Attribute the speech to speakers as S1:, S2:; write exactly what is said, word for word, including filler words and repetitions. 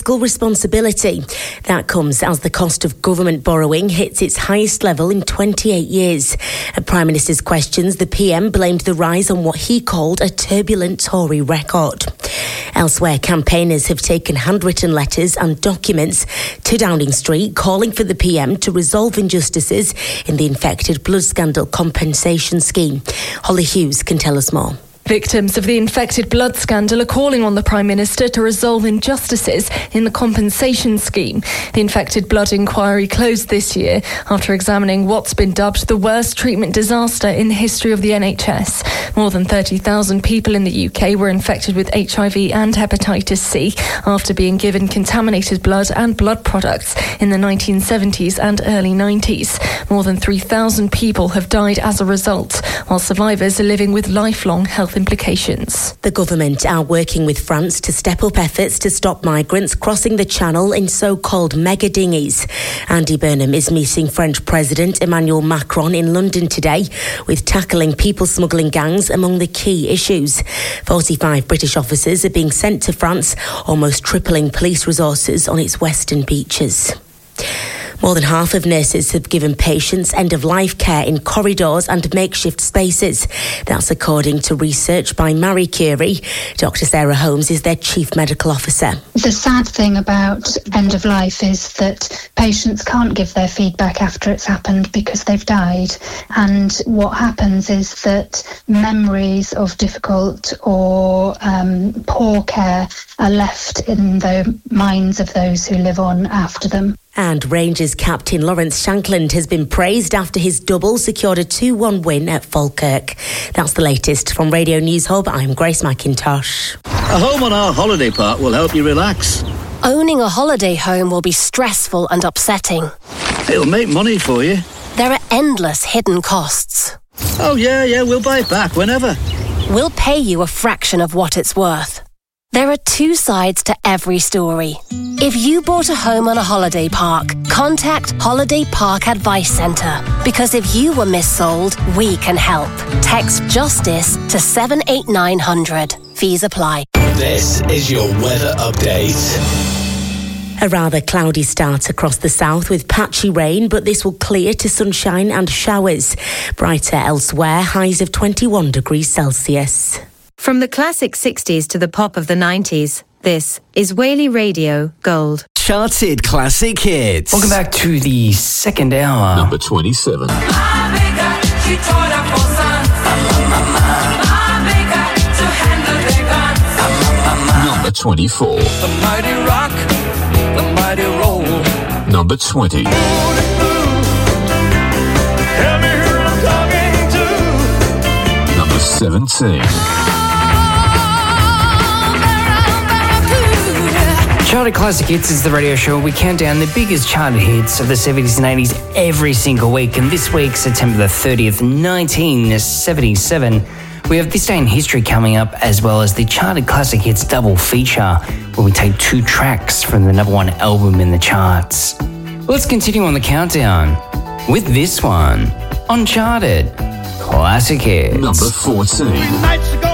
S1: fiscal responsibility. That comes as the cost of government borrowing hits its highest level in twenty-eight years. At Prime Minister's questions, the P M blamed the rise on what he called a turbulent Tory record. Elsewhere, campaigners have taken handwritten letters and documents to Downing Street calling for the P M to resolve injustices in the infected blood scandal compensation scheme. Holly Hughes can tell us more.
S2: Victims of the infected blood scandal are calling on the Prime Minister to resolve injustices in the compensation scheme. The infected blood inquiry closed this year after examining what's been dubbed the worst treatment disaster in the history of the N H S. More than thirty thousand people in the U K were infected with H I V and hepatitis C after being given contaminated blood and blood products in the nineteen seventies and early nineties. More than three thousand people have died as a result, while survivors are living with lifelong health implications.
S1: The government are working with France to step up efforts to stop migrants crossing the Channel in so-called mega dinghies. Andy Burnham is meeting French President Emmanuel Macron in London today, with tackling people smuggling gangs among the key issues. forty-five British officers are being sent to France, almost tripling police resources on its western beaches. More than half of nurses have given patients end-of-life care in corridors and makeshift spaces. That's according to research by Marie Curie. Doctor Sarah Holmes is their Chief Medical Officer.
S3: The sad thing about end-of-life is that patients can't give their feedback after it's happened because they've died. And what happens is that memories of difficult or um, poor care are left in the minds of those who live on after them.
S1: And Rangers captain Lawrence Shankland has been praised after his double secured a two one win at Falkirk. That's the latest from Radio News Hub. I'm Grace McIntosh.
S4: A home on our holiday park will help you relax.
S5: Owning a holiday home will be stressful and upsetting.
S4: It'll make money for you.
S5: There are endless hidden costs.
S4: Oh yeah, yeah, we'll buy it back whenever.
S5: We'll pay you a fraction of what it's worth. There are two sides to every story. If you bought a home on a holiday park, contact Holiday Park Advice Centre. Because if you were missold, we can help. Text JUSTICE to seven eight nine hundred. Fees apply.
S6: This is your weather update.
S1: A rather cloudy start across the south with patchy rain, but this will clear to sunshine and showers. Brighter elsewhere, highs of twenty-one degrees Celsius.
S7: From the classic sixties to the pop of the nineties, this is Whaley Radio Gold.
S6: Charted classic hits.
S8: Welcome back to the second hour.
S9: Number twenty-seven. Number twenty-four.
S10: The mighty rock, the mighty roll.
S9: Number twenty.
S10: Tell me who I'm talking to.
S9: Number seventeen.
S8: Charted Classic Hits is the radio show where we count down the biggest charted hits of the seventies and eighties every single week. And this week, September the thirtieth, nineteen seventy-seven, we have This Day in History coming up, as well as the Charted Classic Hits double feature, where we take two tracks from the number one album in the charts. Let's continue on the countdown with this one on Charted Classic Hits.
S9: Number fourteen.
S10: Nights ago